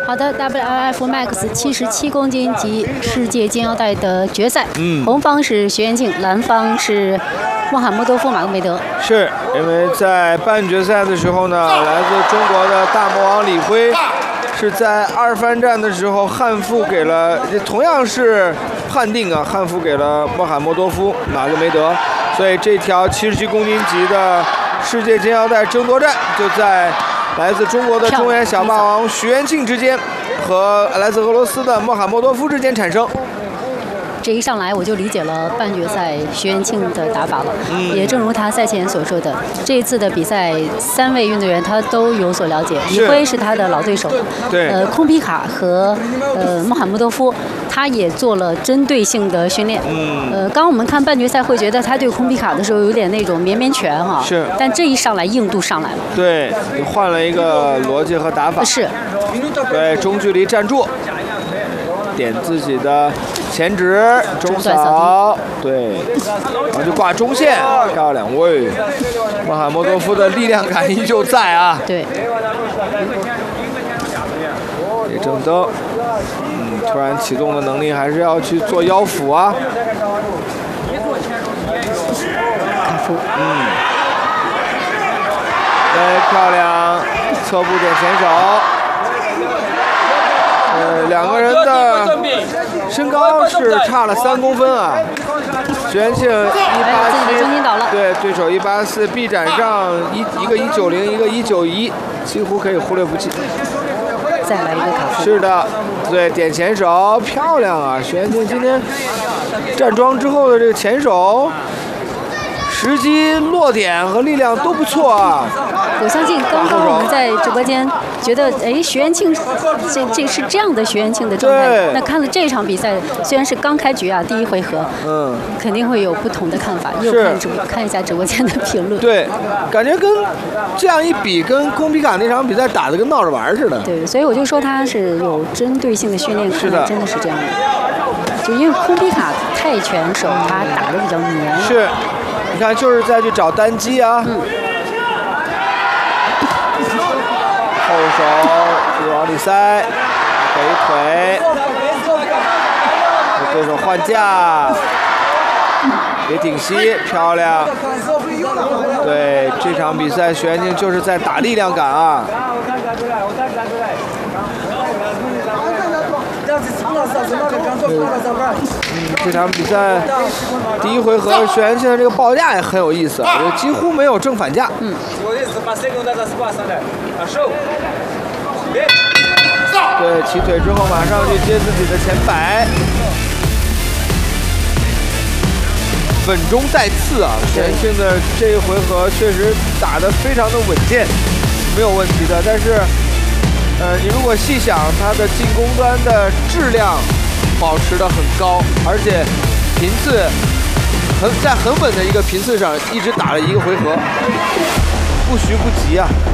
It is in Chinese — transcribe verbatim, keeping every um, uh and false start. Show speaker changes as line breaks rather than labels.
好的 ，W L F Max 七十七公斤级世界金腰带的决赛，
嗯，
红方是徐元庆，蓝方是穆罕默多夫马格梅德。
是因为在半决赛的时候呢，来自中国的大魔王李辉是在二番战的时候汉服给了，同样是判定啊，汉服给了穆罕默多夫马格梅德，所以这条七十七公斤级的世界金腰带争夺战就在来自中国的中原小霸王徐元庆之间和来自俄罗斯的穆罕默多夫之间产生。
这一上来我就理解了半决赛徐元庆的打法了，
嗯、
也正如他赛前所说的，这一次的比赛三位运动员他都有所了解，李辉是他的老对手，
对，
呃，空皮卡和呃穆罕默多夫，他也做了针对性的训练，
嗯，
呃，刚我们看半决赛会觉得他对空皮卡的时候有点那种绵绵拳哈，
是，
但这一上来硬度上来了，
对，换了一个逻辑和打法，
是，
对，中距离站住。点自己的前直中扫，对，然后就挂中线，漂亮！喂，穆罕默多夫的力量感依旧在啊。
对。
李正登，嗯，突然启动的能力还是要去做腰腹啊。
卡夫。
嗯。哎，漂亮！侧步点前手。呃，两个人的身高是差了三公分啊。徐元庆一八七，对，对手一八四 ，B 展上一一个一九零，一个一九一，几乎可以忽略不计。
再来一个卡夫。
是的，对，点前手，漂亮啊！徐元庆今天站桩之后的这个前手。时机、落点和力量都不错啊！
我相信刚刚我们在直播间觉得，哎，徐元庆这这是这样的徐元庆的状态。那看了这场比赛，虽然是刚开局啊，第一回合，
嗯，
肯定会有不同的看法。又看直播看一下直播间的评论。
对，感觉跟这样一比，跟空皮卡那场比赛打得跟闹着玩似的。
对，所以我就说他是有针对性的训练，
是的，
真的是这样的。就因为空皮卡泰拳手他打得比较黏。
是。你看，就是再去找单击啊，
嗯、
后手就往里塞，回腿，对手换架，别顶膝，漂亮。对，这场比赛徐元庆就是在打力量感啊。嗯，这场比赛第一回合徐元庆的这个报价也很有意思啊，就几乎没有正反价。
嗯。
对，起腿之后马上去接自己的前摆，稳中带刺啊！徐元庆的这一回合确实打得非常的稳健，没有问题的。但是，呃，你如果细想，他的进攻端的质量保持得很高，而且频次很在很稳的一个频次上，一直打了一个回合，不徐不急啊。